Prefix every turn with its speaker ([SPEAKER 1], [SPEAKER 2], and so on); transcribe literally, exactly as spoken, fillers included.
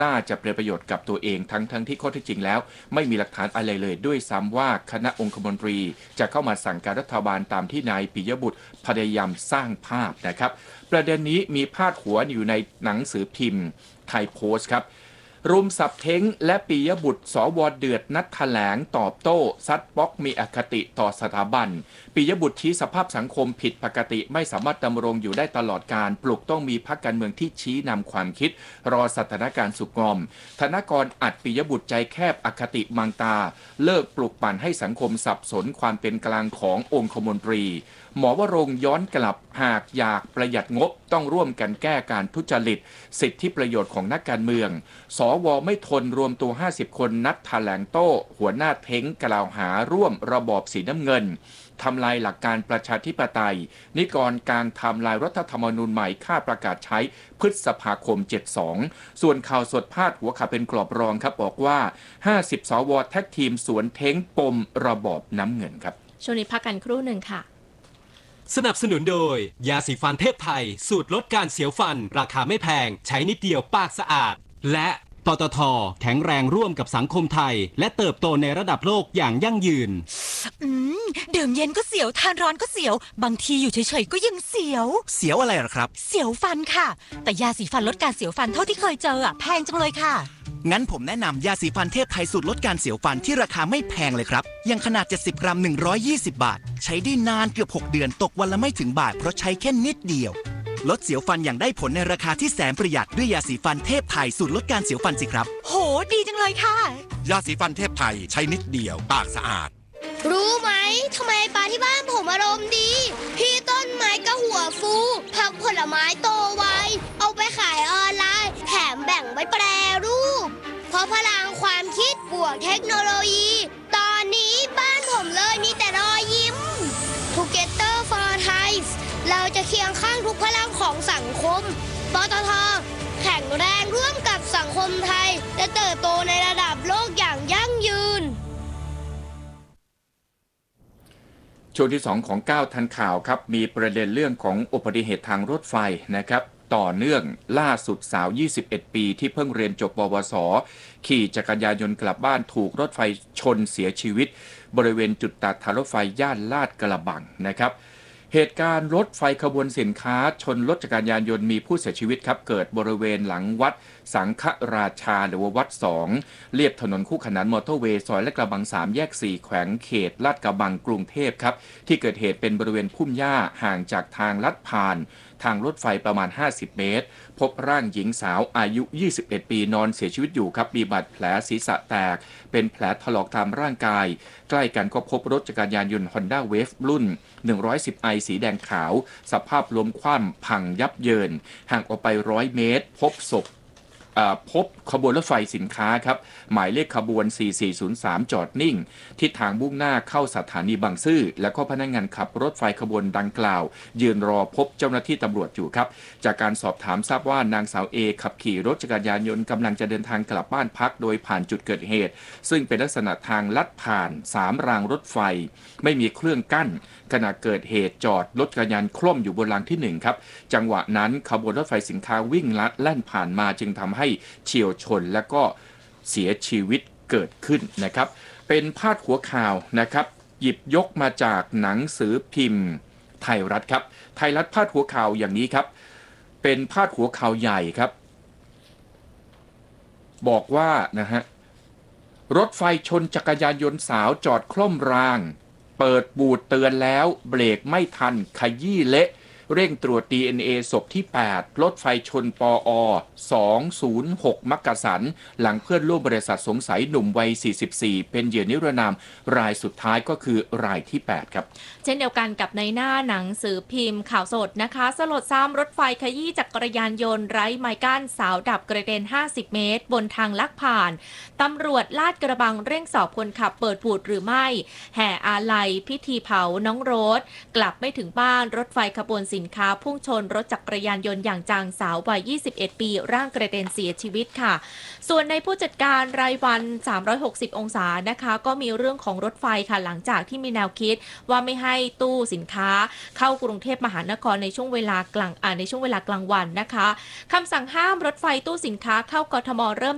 [SPEAKER 1] น่าจะเป็นประโยชน์กับตัวเองทั้งทั้งที่ข้อเท็จจริงแล้วไม่มีหลักฐานอะไรเลยด้วยซ้ำว่าคณะองคมนตรีจะเข้ามาสั่งการรัฐบาลตามที่นายปิยบุตรพยายามสร้างภาพนะครับประเด็นนี้มีพาดหัวอยู่ในหนังสือพิมพ์ไทยโพสต์ครับรุมสับเท้งและปิยบุตรสวเดือดนัดแถลงตอบโต้ซัดป๊อกมีอคติต่อสถาบันปิยบุตรชี้สภาพสังคมผิดปกติไม่สามารถดำรงอยู่ได้ตลอดการปลุกต้องมีพรรคการเมืองที่ชี้นำความคิดรอสถานการณ์สุกงอมธนกรอัดปิยบุตรใจแคบอคติมังตาเลิกปลุกปั่นให้สังคมสับสนความเป็นกลางขององคมนตรีหมอวรงค์ย้อนกลับหากอยากประหยัดงบต้องร่วมกันแก้การทุจริตสิทธิประโยชน์ของนักการเมืองสวไม่ทนรวมตัวห้าสิบคนนัดแถลงโต้หัวหน้าเท้งกล่าวหาร่วมระบอบสีน้ำเงินทำลายหลักการประชาธิปไตยนิกรการทำลายรัฐธรรมนูญใหม่ค่าประกาศใช้พฤษภาคมเจ็ดสิบสองส่วนข่าวสดพาดหัวข่าวเป็นกรอบรองครับบอกว่าห้าสิบสวแท็กทีมสวนเท้งปมระบอบน้ำเงินครับ
[SPEAKER 2] ช่วงนี้พักกันครู่หนึ่งค่ะ
[SPEAKER 3] สนับสนุนโดยยาสีฟันเทพไทยสูตรลดการเสียวฟันราคาไม่แพงใช้นิดเดียวปากสะอาดและปตท.แข็งแรงร่วมกับสังคมไทยและเติบโตในระดับโลกอย่างยั่งยืน
[SPEAKER 4] อืมดื่มเย็นก็เสียวทานร้อนก็เสียวบางทีอยู่เฉยๆก็ยังเสียว
[SPEAKER 5] เสียวอะไรหรอครับ
[SPEAKER 4] เสียวฟันค่ะแต่ยาสีฟันลดการเสียวฟันเท่าที่เคยเจออ่ะแพงจังเลยค่ะ
[SPEAKER 5] งั้นผมแนะนำยาสีฟันเทพไทยสูตรลดการเสียวฟันที่ราคาไม่แพงเลยครับยังขนาดเจ็ดสิบกรัมหนึ่งร้อยยี่สิบบาทใช้ได้นานเกือบหกเดือนตกวันละไม่ถึงบาทเพราะใช้แค่นิดเดียวลดเสียวฟันอย่างได้ผลในราคาที่แสนประหยัดด้วยยาสีฟันเทพไทยสูตรลดการเสียวฟันสิครับ
[SPEAKER 4] โหดีจังเลยค่ะ
[SPEAKER 6] ยาสีฟันเทพไทยใช้นิดเดียวปากสะอาด
[SPEAKER 7] รู้ไหมทำไมปลาที่บ้านผมอารมณ์ดีพี่ต้นไม้ก็หัวฟูผักผลไม้โตไวเอาไปขายออนไลน์แถมแบ่งไว้แปรรูปเพราะพลังความคิดบวกเทคโนโลยีตอนนี้บ้านผมเลยมีแต่รอยยิ้ม Together for Thai เราจะเคียงข้างทุกพลังของสังคมปตท.แข็งแรงร่วมกับสังคมไทยและเติบโตในระดับโลกอย่างยั่งยืน
[SPEAKER 1] ช่วงที่สองของเก้าทันข่าวครับมีประเด็นเรื่องของอุบัติเหตุทางรถไฟนะครับต่อเนื่องล่าสุดสาวยี่สิบเอ็ดปีที่เพิ่งเรียนจบปวสขี่จักรยานยนต์กลับบ้านถูกรถไฟชนเสียชีวิตบริเวณจุดตัดทางรถไฟย่านลาดกระบังนะครับเหตุการณ์รถไฟขบวนสินค้าชนรถจักรยานยนต์มีผู้เสียชีวิตครับเกิดบริเวณหลังวัดสังฆราชาหรือว่าวัดสองเลียบถนนคู่ขนานมอเตอร์เวย์ซอยและกระบังสามแยกสี่แขวงเขตลาดกระบังกรุงเทพครับที่เกิดเหตุเป็นบริเวณพุ่มหญ้าห่างจากทางลัดผ่านทางรถไฟประมาณห้าสิบเมตรพบร่างหญิงสาวอายุยี่สิบเอ็ดปีนอนเสียชีวิตอยู่ครับมีบาดแผลศีรษะแตกเป็นแผลถลอกตามร่างกายใกล้กันก็พบรถจักรยานยนต์ Honda Wave รุ่น หนึ่งร้อยสิบไอ สีแดงขาวสภาพล้มคว่ำพังยับเยินห่างออกไปร้อยเมตรพบศพพบขบวนรถไฟสินค้าครับหมายเลขขบวน สี่สี่ศูนย์สาม จอดนิ่งทิศทางมุ่งหน้าเข้าสถานีบางซื่อและก็พนักงานขับรถไฟขบวนดังกล่าวยืนรอพบเจ้าหน้าที่ตำรวจอยู่ครับจากการสอบถามทราบว่านางสาวเอขับขี่รถจักรยานยนต์กำลังจะเดินทางกลับบ้านพักโดยผ่านจุดเกิดเหตุซึ่งเป็นลักษณะทางลัดผ่านสามรางรถไฟไม่มีเครื่องกั้นขณะเกิดเหตุจอดรถจักรยานคล่อมอยู่บนรางที่หนึ่งครับจังหวะนั้นขบวนรถไฟสินค้าวิ่งลัดแล่นผ่านมาจึงทำให้เฉี่ยวชนและก็เสียชีวิตเกิดขึ้นนะครับเป็นพาดหัวข่าวนะครับหยิบยกมาจากหนังสือพิมพ์ไทยรัฐครับไทยรัฐพาดหัวข่าวอย่างนี้ครับเป็นพาดหัวข่าวใหญ่ครับบอกว่านะฮะรถไฟชนจักรยานยนต์สาวจอดคล่อมรางเปิดบูดเตือนแล้วเบรกไม่ทันขยี้เละเร่งตรวจ ดี เอ็น เอ ศพที่แปดรถไฟชนปอสองศูนย์หกมักกะสันหลังเพื่อนร่วมบริษัทสงสัยหนุ่มวัยสี่สิบสี่เป็นเหยื่อนิรนามรายสุดท้ายก็คือรายที่แปดครับ
[SPEAKER 2] เช่นเดียวกันกับในหน้าหนังสือพิมพ์ข่าวสดนะคะสลดซ้ำรถไฟขยี้จักรยานยนต์ไร้ไม้กั้นสาวดับกระเด็นห้าสิบเมตรบนทางลักผ่านตำรวจลาดกระบังเร่งสอบคนขับเปิดบูดหรือไม่แห่อาลัยพิธีเผาน้องโรสกลับไม่ถึงบ้านรถไฟขบวนสินค้าพุ่งชนรถจักรยานยนต์อย่างจังสาววัยยี่สิบเอ็ดปีร่างกระเด็นเสียชีวิตค่ะส่วนในผู้จัดการรายวันสามร้อยหกสิบองศานะคะก็มีเรื่องของรถไฟค่ะหลังจากที่มีแนวคิดว่าไม่ให้ตู้สินค้าเข้ากรุงเทพมหานครในช่วงเวลากลางอ่าในช่วงเวลากลางวันนะคะคำสั่งห้ามรถไฟตู้สินค้าเข้ากทมเริ่ม